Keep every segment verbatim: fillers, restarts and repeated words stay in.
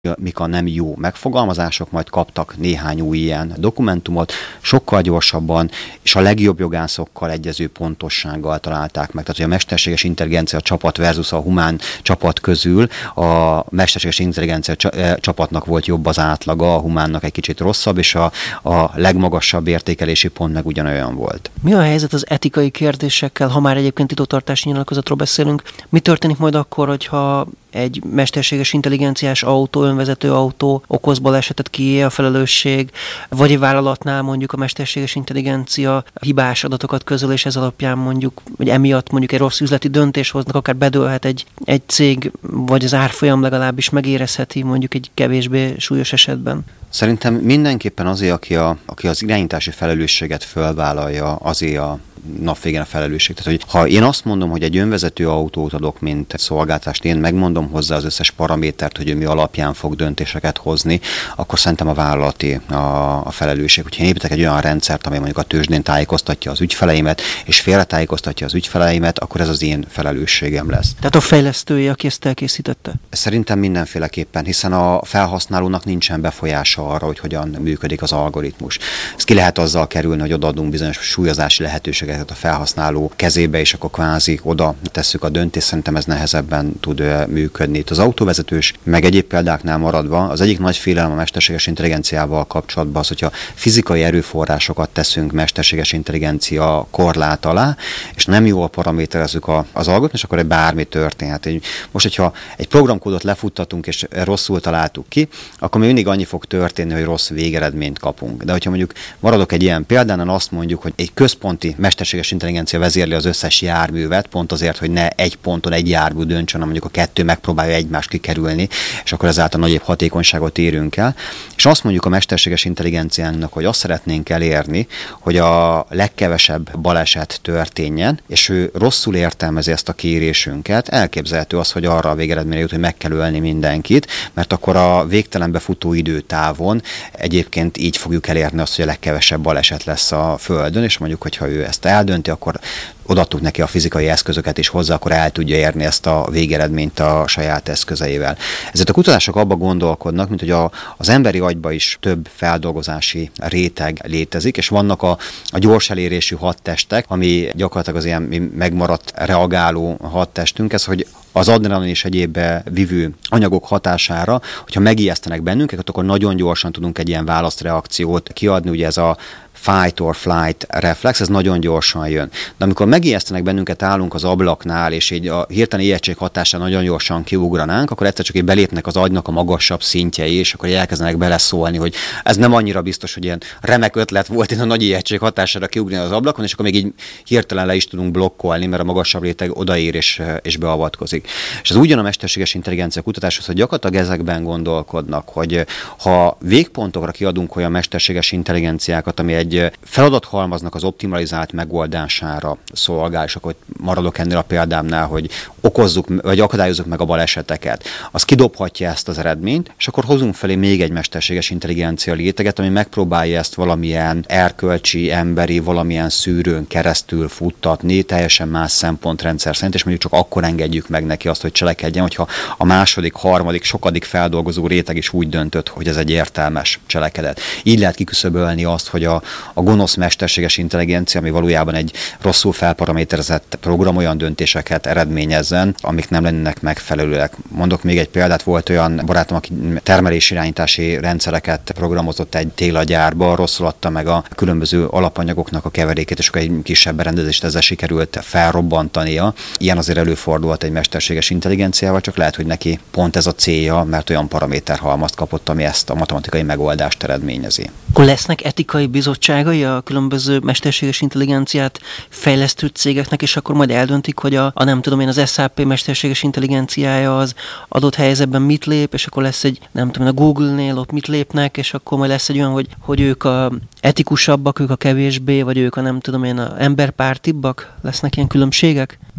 mik a nem jó megfogalmazások, majd kaptak néhány új ilyen dokumentumot, sokkal gyorsabban és a legjobb jogászokkal egyező pontossággal találták meg. Tehát, hogy a mesterséges intelligencia csapat versus a humán csapat közül a mesterséges intelligencia csapatnak volt jobb az átlaga, a humánnak egy kicsit rosszabb, és a, a legmagasabb értékelési pont meg ugyanolyan volt. Mi a helyzet az etikai kérdésekkel, ha már egyébként titoktartási nyilatkozatról beszélünk? Mi történik majd akkor, hogyha egy mesterséges intelligenciás autó, önvezető autó okoz balesetet, kié a felelősség, vagy egy vállalatnál mondjuk a mesterséges intelligencia hibás adatokat közöl, és ez alapján mondjuk, vagy emiatt mondjuk egy rossz üzleti döntés hoznak, akár bedőlhet egy, egy cég, vagy az árfolyam legalábbis megérezheti mondjuk egy kevésbé súlyos esetben. Szerintem mindenképpen azért, aki, a, aki az irányítási felelősséget fölvállalja, azért a nap végén a felelősség. Tehát, hogy ha én azt mondom, hogy egy önvezető autót adok, mint egy szolgáltást, én megmondom hozzá az összes paramétert, hogy ő mi alapján fog döntéseket hozni, akkor szerintem a vállalati a, a felelősség. Hogyha én építek egy olyan rendszert, ami mondjuk a tőzsdén tájékoztatja az ügyfeleimet, és félretájékoztatja az ügyfeleimet, akkor ez az én felelősségem lesz. Tehát a fejlesztője, aki ezt elkészítette? Szerintem mindenféleképpen, hiszen a felhasználónak nincsen befolyása arra, hogy hogyan működik az algoritmus. Ezt ki lehet azzal kerülni, hogy odaadunk bizonyos súlyozási lehetőségeket a felhasználó kezébe, és akkor kvázi oda tesszük a döntést, szerintem ez nehezebben tud működni. Itt az autóvezetős, meg egyéb példáknál maradva, az egyik nagy félelem a mesterséges intelligenciával kapcsolatban az, hogyha fizikai erőforrásokat teszünk mesterséges intelligencia korlát alá, és nem jól paraméterezzük a, az algoritmus, akkor egy bármi történhet. Most, hogyha egy programkódot lefuttatunk, és rosszul találtuk ki, akkor még mindig annyi fog történni, hogy rossz végeredményt kapunk. De hogyha mondjuk maradok egy ilyen példánál, azt mondjuk, hogy egy központi mesterséges intelligencia vezérli az összes járművet, pont azért, hogy ne egy ponton egy jármű döntsön, hanem mondjuk a kettő megpróbálja egymást kikerülni, és akkor ezáltal nagyobb hatékonyságot érünk el. És azt mondjuk a mesterséges intelligenciának, hogy azt szeretnénk elérni, hogy a legkevesebb baleset történjen, és ő rosszul értelmezi ezt a kérésünket, elképzelhető az, hogy arra a végeredményre jut, hogy meg kell ölni mindenkit, mert akkor a végtelenbe futó időtávon egyébként így fogjuk elérni azt, hogy a legkevesebb baleset lesz a Földön, és mondjuk, hogyha ő ezt eldönti, akkor odaadtuk neki a fizikai eszközöket is hozzá, akkor el tudja érni ezt a végeredményt a saját eszközeivel. Ezért a kutatások abba gondolkodnak, mint hogy a, az emberi agyba is több feldolgozási réteg létezik, és vannak a, a gyors elérésű hadtestek, ami gyakorlatilag az ilyen megmaradt reagáló hadtestünk, ez, hogy az adrenalin és egyéb vívő anyagok hatására, hogyha megijesztenek bennünket, akkor nagyon gyorsan tudunk egy ilyen válaszreakciót kiadni, ugye ez a fight or flight reflex, ez nagyon gyorsan jön. De amikor megijesztenek bennünket, állunk az ablaknál, és így a hirtelen ijegység hatására nagyon gyorsan kiugranánk, akkor egyszer csak így belépnek az agynak a magasabb szintjei, és akkor elkezdenek beleszólni, hogy ez nem annyira biztos, hogy ilyen remek ötlet volt, én a nagy ijegység hatására kiugrani az ablakon, és akkor még így hirtelen le is tudunk blokkolni, mert a magasabb réteg odaér és, és beavatkozik. És ez ugyan a mesterséges intelligencia kutatáshoz, hogy gyakorlatilag ezekben gondolkodnak, hogy ha végpontokra kiadunk olyan mesterséges intelligenciákat, ami egy feladathalmaznak az optimalizált megoldására szolgál, és akkor maradok ennél a példámnál, hogy okozzuk, vagy akadályozzuk meg a baleseteket. Az kidobhatja ezt az eredményt, és akkor hozunk felé még egy mesterséges intelligencia réteget, ami megpróbálja ezt valamilyen erkölcsi, emberi, valamilyen szűrőn keresztül futtatni, teljesen más szempontrendszer szerint, és mondjuk csak akkor engedjük meg neki azt, hogy cselekedjen, hogyha a második, harmadik, sokadik feldolgozó réteg is úgy döntött, hogy ez egy értelmes cselekedet. Így lehet kiküszöbölni azt, hogy a a gonosz mesterséges intelligencia, ami valójában egy rosszul felparaméterezett program, olyan döntéseket eredményezzen, amik nem lennének megfelelőek. Mondok még egy példát, volt olyan barátom, aki termelésirányítási rendszereket programozott egy télagyárba, rosszul adta meg a különböző alapanyagoknak a keverékét, és akkor egy kisebb berendezést ezzel sikerült felrobbantania. Ilyen azért előfordult egy mesterséges intelligenciával, csak lehet, hogy neki pont ez a célja, mert olyan paraméterhalmazt kapott, ami ezt a matematikai megoldást eredményezi. Akkor lesznek etikai bizottságai a különböző mesterséges intelligenciát fejlesztő cégeknek, és akkor majd eldöntik, hogy a, a nem tudom én, az es á pé mesterséges intelligenciája az adott helyzetben mit lép, és akkor lesz egy, nem tudom, a Google-nél ott mit lépnek, és akkor majd lesz egy olyan, hogy, hogy ők a etikusabbak, ők a kevésbé, vagy ők a nem tudom én, a emberpártibbak, lesznek ilyen különbségek?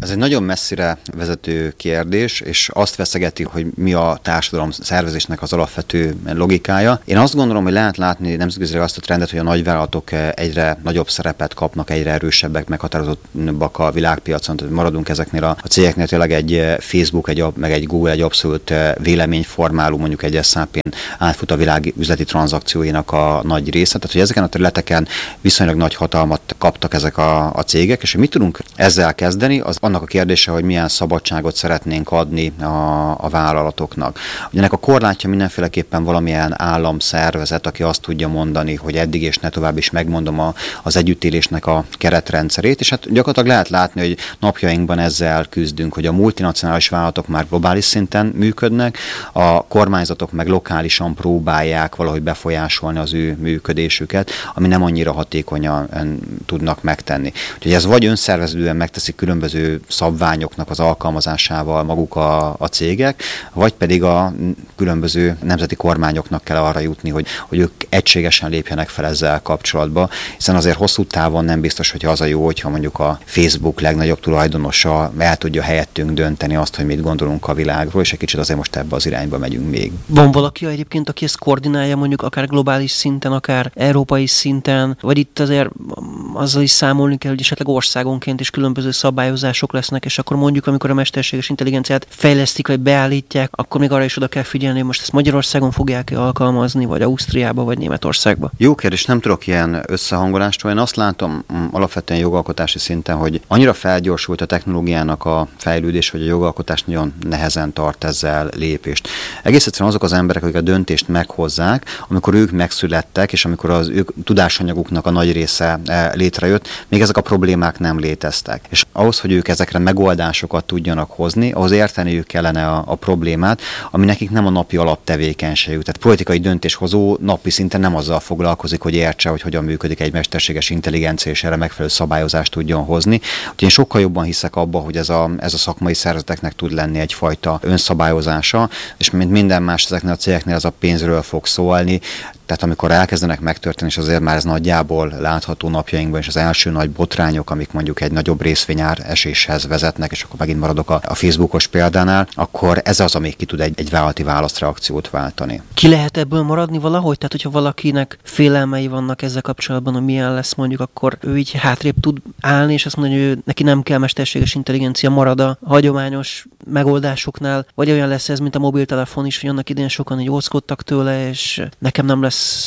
Ez egy nagyon messzire vezető kérdés, és azt veszegeti, hogy mi a társadalom szervezésnek az alapvető logikája. Én azt gondolom, hogy lehet látni nemzetközileg azt a trendet, hogy a nagyvállalatok egyre nagyobb szerepet kapnak, egyre erősebbek, meghatározottabbak a világpiacon, tehát maradunk ezeknél a cégeknél, tényleg egy Facebook, egy, meg egy Google egy abszolút véleményformáló, mondjuk egy es á pén átfut a világ üzleti tranzakcióinak a nagy része. Tehát, hogy ezeken a területeken viszonylag nagy hatalmat kaptak ezek a, a cégek, és hogy mit tudunk ezzel kezdeni, az annak a kérdése, hogy milyen szabadságot szeretnénk adni a, a vállalatoknak. Ugye ennek a korlátja mindenféleképpen valamilyen államszervezet, aki azt tudja mondani, hogy eddig és ne tovább is megmondom a, az együttélésnek a keretrendszerét, és hát gyakorlatilag lehet látni, hogy napjainkban ezzel küzdünk, hogy a multinacionális vállalatok már globális szinten működnek, a kormányzatok meg lokálisan próbálják valahogy befolyásolni az ő működésüket, ami nem annyira hatékonyan tudnak megtenni. Úgyhogy ez vagy önszerveződően megteszik különböző szabványoknak az alkalmazásával maguk a, a cégek, vagy pedig a különböző nemzeti kormányoknak kell arra jutni, hogy, hogy ők egységesen lépjenek fel ezzel kapcsolatba, hiszen azért hosszú távon nem biztos, hogy az a jó, hogyha mondjuk a Facebook legnagyobb tulajdonosa el tudja helyettünk dönteni azt, hogy mit gondolunk a világról, és egy kicsit azért most ebbe az irányba megyünk még. Van valaki egyébként, aki ezt koordinálja mondjuk akár globális szinten, akár európai szinten, vagy itt azért azzal is számolni kell, hogy esetleg országonként is különböző szabályozások lesznek, és akkor mondjuk, amikor a mesterséges intelligenciát fejlesztik, vagy beállítják, akkor még arra is oda kell figyelni, hogy most ezt Magyarországon fogják-e alkalmazni, vagy Ausztriába, vagy Németországba. Jó kérdés, nem tudok ilyen összehangolást, én azt látom alapvetően jogalkotási szinten, hogy annyira felgyorsult a technológiának a fejlődés, hogy a jogalkotás nagyon nehezen tart ezzel lépést. Egész egyszerűen azok az emberek, akik a döntést meghozzák, amikor ők megszülettek, és amikor az ők tudásanyaguknak a nagy része létrejött, még ezek a problémák nem léteztek. És ahhoz, hogy ők ezekre megoldásokat tudjanak hozni, ahhoz érteniük kellene a, a problémát, ami nekik nem a napi alaptevékenységük. Tehát politikai döntéshozó napi szinten nem azzal foglalkozik, hogy értse, hogy hogyan működik egy mesterséges intelligencia, és erre megfelelő szabályozást tudjon hozni. Úgyhogy én sokkal jobban hiszek abba, hogy ez a, ez a szakmai szervezeteknek tud lenni egyfajta önszabályozása, és mint minden más ezeknél a cégeknél ez a pénzről fog szólni. Tehát amikor elkezdenek megtörténni, és azért már ez nagyjából látható napjainkban, és az első nagy botrányok, amik mondjuk egy nagyobb részvényár eséshez vezetnek, és akkor megint maradok a, a Facebookos példánál, akkor ez az, ami ki tud egy, egy vállalati válaszreakciót váltani. Ki lehet ebből maradni valahogy? Tehát, hogyha valakinek félelmei vannak ezzel kapcsolatban, hogy milyen lesz mondjuk, akkor ő így hátrébb tud állni, és azt mondja, hogy ő, neki nem kell mesterséges intelligencia, marad a hagyományos megoldásoknál, vagy olyan lesz ez, mint a mobiltelefon is, hogy annak idején sokan így óckodtak tőle, és nekem nem lesz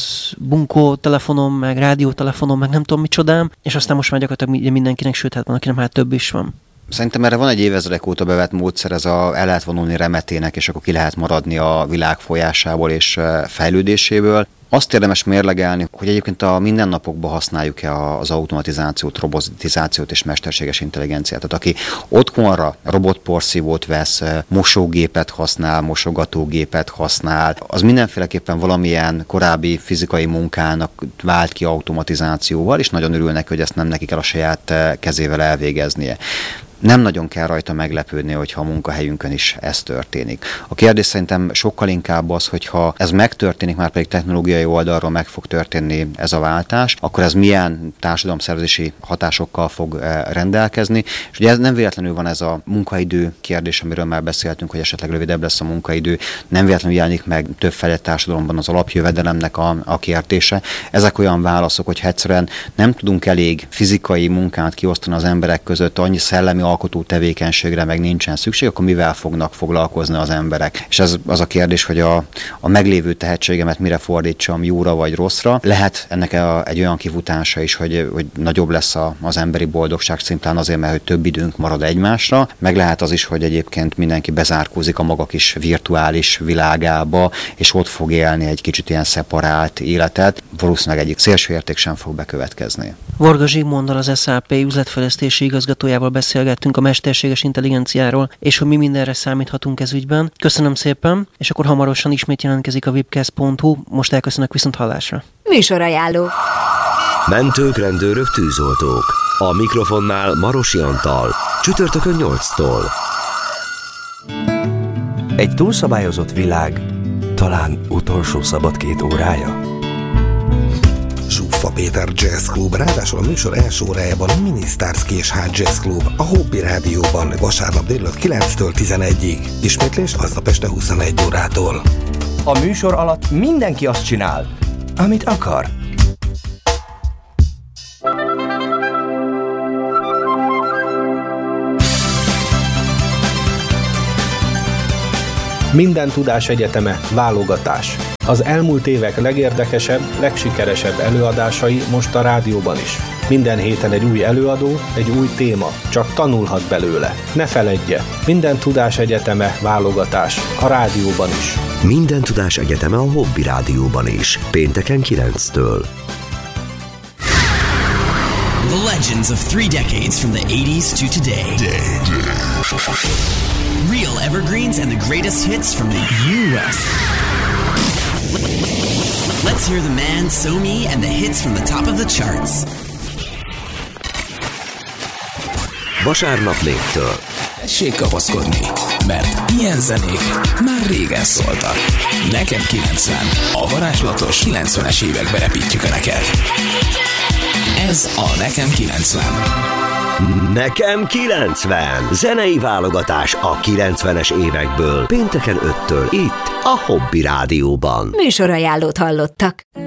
bunkó telefonom, meg rádiótelefonom, meg nem tudom micsodám, és aztán most már gyakorlatilag mindenkinek, sőt, hát van, akinek már több is van. Szerintem erre van egy évezredek óta bevett módszer, ez a, el lehet vonulni remetének, és akkor ki lehet maradni a világ folyásából és fejlődéséből. Azt érdemes mérlegelni, hogy egyébként a mindennapokban használjuk-e az automatizációt, robotizációt és mesterséges intelligenciát. Tehát aki otthonra robotporszívót vesz, mosógépet használ, mosogatógépet használ, az mindenféleképpen valamilyen korábbi fizikai munkának vált ki automatizációval, és nagyon örülnek, hogy ezt nem neki kell a saját kezével elvégeznie. Nem nagyon kell rajta meglepődni, hogyha a munkahelyünkön is ez történik. A kérdés szerintem sokkal inkább az, hogyha ez megtörténik, már pedig technológiai oldalról meg fog történni ez a váltás, akkor ez milyen társadalomszervezési hatásokkal fog rendelkezni. És ugye ez nem véletlenül van ez a munkaidő kérdés, amiről már beszéltünk, hogy esetleg rövidebb lesz a munkaidő, nem véletlenül jelenik meg több fejlett társadalomban az alapjövedelemnek a, a kérdése. Ezek olyan válaszok, hogy egyszerűen nem tudunk elég fizikai munkát kiosztani az emberek között, annyi szellemi alkotó tevékenységre meg nincsen szükség, akkor mivel fognak foglalkozni az emberek? És ez az a kérdés, hogy a, a meglévő tehetségemet mire fordítsam, jóra vagy rosszra. Lehet ennek a, egy olyan kifutása is, hogy, hogy nagyobb lesz a, az emberi boldogság szimplán azért, mert hogy több időnk marad egymásra, meg lehet az is, hogy egyébként mindenki bezárkózik a maga kis virtuális világába, és ott fog élni egy kicsit ilyen szeparált életet. Valószínűleg egyik szélső érték sem fog bekövetkezni. Varga Zsigmonddal, az es á pé üzletfejlesztési igazgatójával beszélgettünk a mesterséges intelligenciáról, és hogy mi mindenre számíthatunk ez ügyben. Köszönöm szépen, és akkor hamarosan ismét jelentkezik a webcast pont hu. Most elköszönök, viszont hallásra. Műsorajánló. Mentők, rendőrök, tűzoltók. A mikrofonnál Marosi Antal. Csütörtökön nyolctól. Egy túlszabályozott világ talán utolsó szabad két órája. Zsúf. Hopfa Péter Jazz Club, ráadásul a műsor első órájában a Ministars Késhát Jazz Club, a Hobby Rádióban vasárnap délután kilenctől tizenegyig. Ismétlés aznap este huszonegy órától. A műsor alatt mindenki azt csinál, amit akar. Minden tudás egyeteme válogatás. Az elmúlt évek legérdekesebb, legsikeresebb előadásai most a rádióban is. Minden héten egy új előadó, egy új téma, csak tanulhat belőle. Ne feledje, minden tudás egyeteme válogatás, a rádióban is. Minden tudás egyeteme a Hobby Rádióban is, pénteken kilenctől. The legends of three decades from the eighties to today. Day, day. Real evergreens and the greatest hits from the U S. Let's hear the man, So Me, and the hits from the top of the charts. Vasárnap négytől. Tessék kapaszkodni, mert ilyen zenék már régen szóltak. Nekem kilencven, a varázslatos kilencvenes évekbe repítjük a neked. Ez a Nekem kilencven. Nekem kilencven. Zenei válogatás a kilencvenes évekből. Pénteken öttől itt a Hobby Rádióban. Műsorajánlót hallottak.